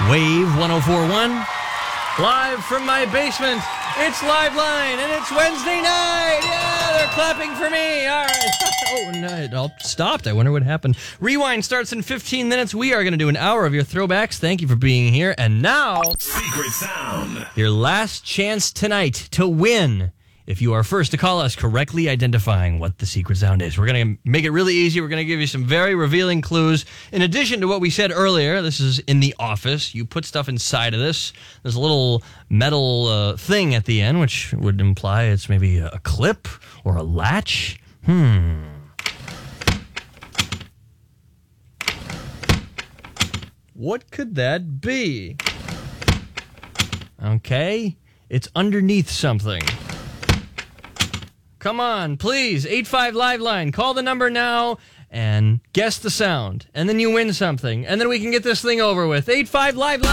Wave 104.1. Live from my basement. It's Live Line, and it's Wednesday night. Yeah, they're clapping for me. All right. Oh, no, it all stopped. I wonder what happened. Rewind starts in 15 minutes. We are going to do an hour of your throwbacks. Thank you for being here. And now, Secret Sound. your last chance tonight to win. If you are first to call us, correctly identifying what the secret sound is. We're going to make it really easy. We're going to give you some very revealing clues. In addition to what we said earlier, this is in the office. You put stuff inside of this. There's a little metal thing at the end, which would imply it's maybe a clip or a latch. What could that be? Okay, it's underneath something. Come on, please, 85 Live Line. Call the number now and guess the sound. And then you win something. And then we can get this thing over with. 85 Live Line.